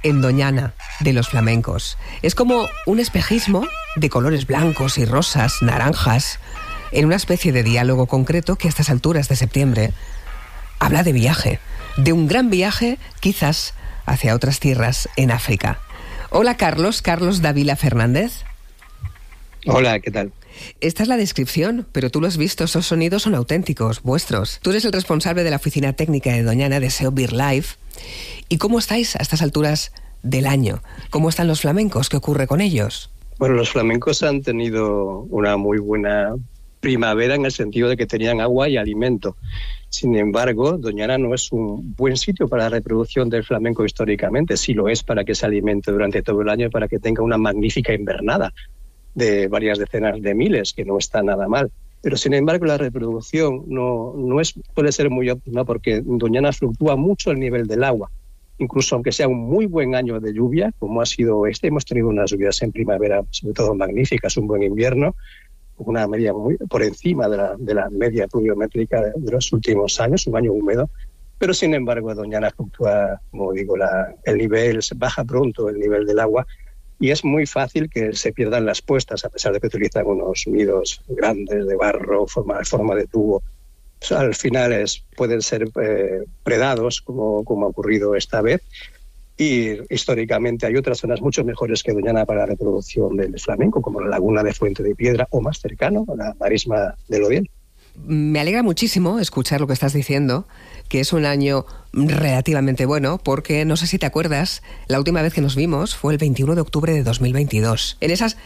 en Doñana de los flamencos. Es como un espejismo de colores blancos y rosas, naranjas, en una especie de diálogo concreto que a estas alturas de septiembre habla de viaje, de un gran viaje quizás hacia otras tierras en África. Hola Carlos Dávila Fernández. Hola, ¿qué tal? Esta es la descripción, pero tú lo has visto, esos sonidos son auténticos, vuestros. Tú eres el responsable de la oficina técnica de Doñana de SEO BirdLife. ¿Y cómo estáis a estas alturas del año? ¿Cómo están los flamencos? ¿Qué ocurre con ellos? Bueno, los flamencos han tenido una muy buena primavera en el sentido de que tenían agua y alimento. Sin embargo, Doñana no es un buen sitio para la reproducción del flamenco históricamente. Sí lo es para que se alimente durante todo el año y para que tenga una magnífica invernada de varias decenas de miles, que no está nada mal. Pero sin embargo la reproducción puede ser muy óptima porque en Doñana fluctúa mucho el nivel del agua. Incluso aunque sea un muy buen año de lluvia, como ha sido este, hemos tenido unas lluvias en primavera sobre todo magníficas, un buen invierno, una media muy por encima de la media pluviométrica de los últimos años, un año húmedo. Pero sin embargo Doñana fluctúa, como digo, el nivel, se baja pronto el nivel del agua, y es muy fácil que se pierdan las puestas, a pesar de que utilizan unos nidos grandes de barro, forma de tubo. O sea, al final pueden ser predados, como ha ocurrido esta vez. Y históricamente hay otras zonas mucho mejores que Doñana para la reproducción del flamenco, como la laguna de Fuente de Piedra, o más cercano, la marisma del Odiel. Me alegra muchísimo escuchar lo que estás diciendo, que es un año relativamente bueno, porque no sé si te acuerdas, la última vez que nos vimos fue el 21 de octubre de 2022. En esas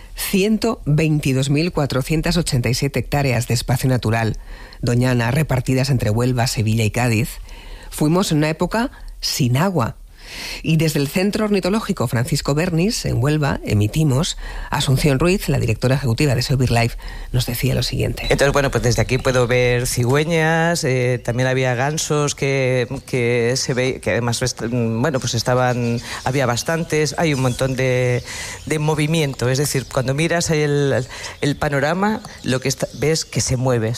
122.487 hectáreas de espacio natural, Doñana, repartidas entre Huelva, Sevilla y Cádiz, fuimos en una época sin agua. Y desde el Centro Ornitológico Francisco Bernis, en Huelva, emitimos. Asunción Ruiz, la directora ejecutiva de SEO BirdLife, nos decía lo siguiente. Entonces, bueno, pues desde aquí puedo ver cigüeñas, también había gansos que se ve, que además, bueno, pues había bastantes, hay un montón de movimiento, es decir, cuando miras ahí el panorama, lo que ves que se mueve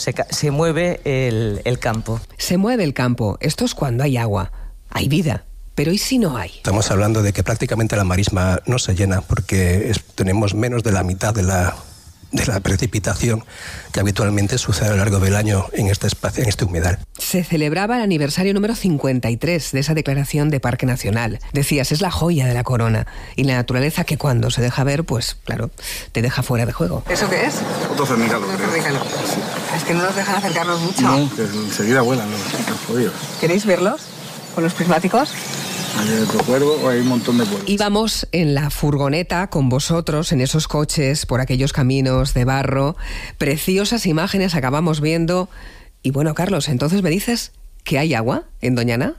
el campo. Se mueve el campo, esto es cuando hay agua, hay vida. Pero ¿y si no hay? Estamos hablando de que prácticamente la marisma no se llena porque tenemos menos de la mitad de la precipitación que habitualmente sucede a lo largo del año en este espacio, en este humedal. Se celebraba el aniversario número 53 de esa declaración de Parque Nacional. Decías, es la joya de la corona y la naturaleza que cuando se deja ver, pues claro, te deja fuera de juego. ¿Eso qué es? Otro formigado. Sí. Es que no nos dejan acercarnos mucho. No, que enseguida vuelan los jodidos. ¿Queréis verlos? ¿Con los prismáticos? Hay otro cuervo, hay un montón de cuervos. Íbamos en la furgoneta con vosotros, en esos coches, por aquellos caminos de barro. Preciosas imágenes acabamos viendo. Y bueno, Carlos, entonces me dices que hay agua en Doñana.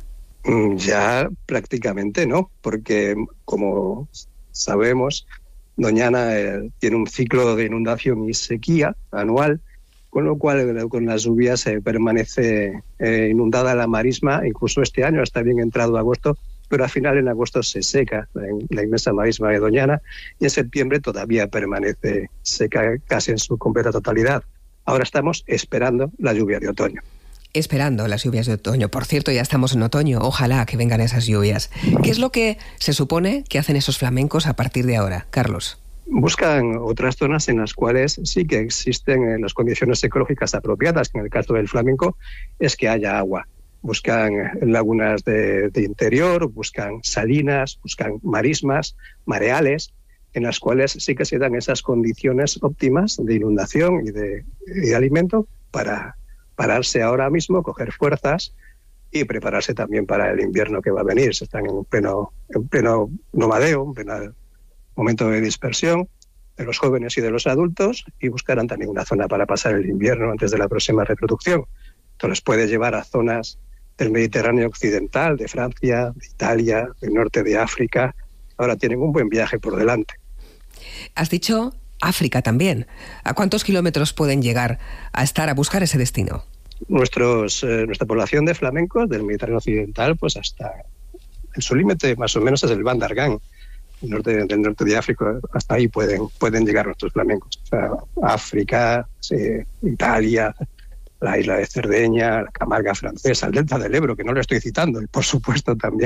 Ya prácticamente no, porque como sabemos, Doñana tiene un ciclo de inundación y sequía anual, con lo cual con las lluvias permanece inundada la marisma, incluso este año, hasta bien entrado agosto, pero al final en agosto se seca la inmensa marisma de Doñana y en septiembre todavía permanece seca casi en su completa totalidad. Ahora estamos esperando la lluvia de otoño. Esperando las lluvias de otoño. Por cierto, ya estamos en otoño. Ojalá que vengan esas lluvias. ¿Qué es lo que se supone que hacen esos flamencos a partir de ahora, Carlos? Buscan otras zonas en las cuales sí que existen las condiciones ecológicas apropiadas, que en el caso del flamenco es que haya agua. Buscan lagunas de interior, buscan salinas, buscan marismas, mareales, en las cuales sí que se dan esas condiciones óptimas de inundación y de alimento para pararse ahora mismo, coger fuerzas y prepararse también para el invierno que va a venir. Se están en pleno nomadeo, en pleno momento de dispersión de los jóvenes y de los adultos, y buscarán también una zona para pasar el invierno antes de la próxima reproducción. Esto les puede llevar a zonas del Mediterráneo occidental, de Francia, de Italia, del norte de África. Ahora tienen un buen viaje por delante. Has dicho África también. ¿A cuántos kilómetros pueden llegar a buscar ese destino? Nuestra población de flamencos del Mediterráneo occidental, pues hasta en su límite más o menos es el Ban d'Argan, del norte de África. Hasta ahí pueden llegar nuestros flamencos. O sea, África, Italia, la isla de Cerdeña, la Camarga francesa, el delta del Ebro, que no lo estoy citando, y por supuesto también